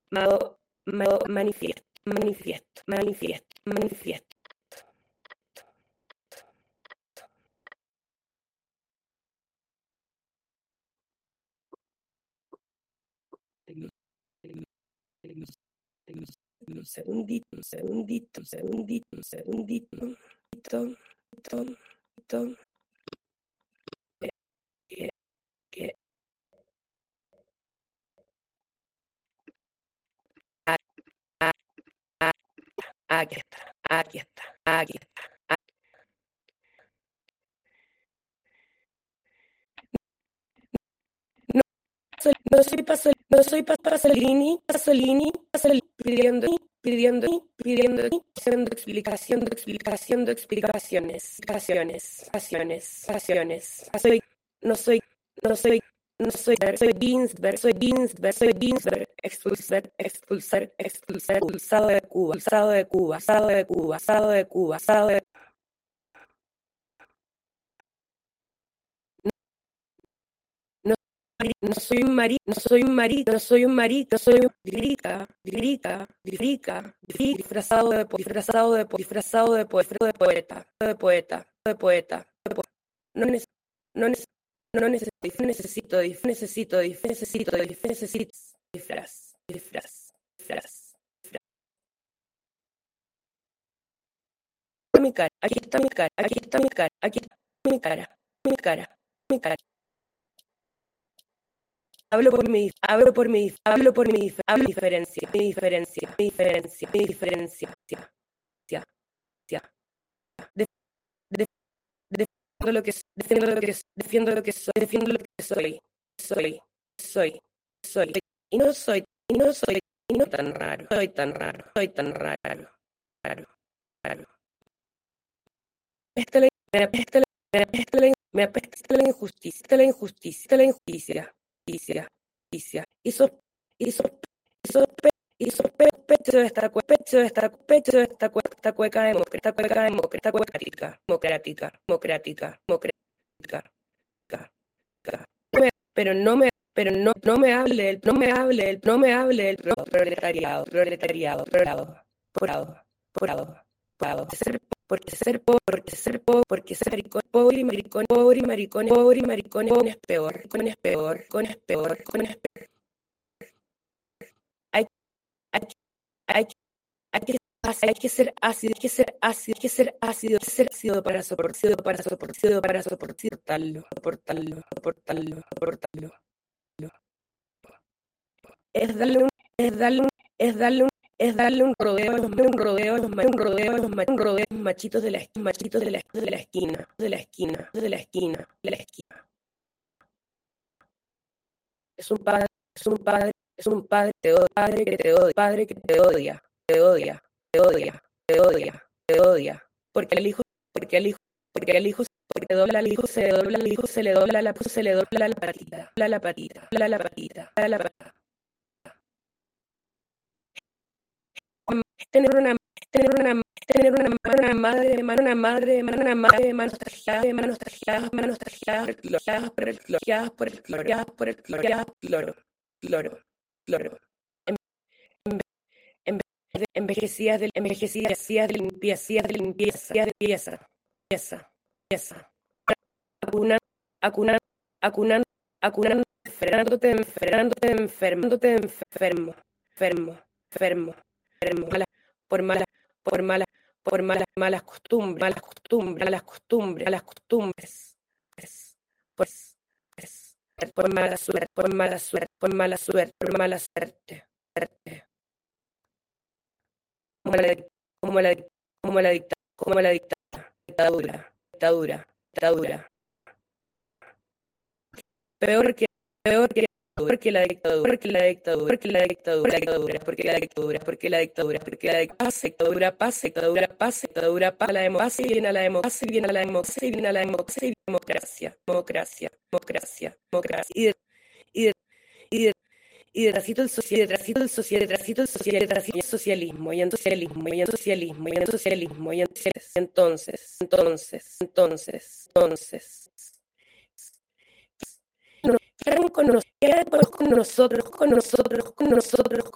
manifiesto. Un segundito. Que- Aquí está. No soy Pasolini, haciendo explicaciones. No soy, soy Ginsberg, expulsado de Cuba. No soy un marido, soy un grica, disfrazado de poeta. No necesito disfraz. Aquí está mi cara. Hablo por mi diferencia. Defiendo lo que soy. Y no soy tan raro. Soy tan raro. Me apesta la injusticia. Y sospecho esta cueca democrática. Pero no me hable el proletariado. Porque ser pobre y maricón es peor. Hay, hay, hay que ser ácido para soportarlo. Es darle un rodeo a los machitos de la esquina. Es un padre que te odia. Porque el hijo se le dobla la patita. Tener una madre de manos talladas por el cloro. Envejecidas de limpieza. Acunando, enfermo. Malas costumbres. Por mala suerte. Como la dictadura. Peor que la dictadura, porque la dictadura pase, viene a la democracia. Y detrásito el socialismo, y entonces, quedaron con nosotros,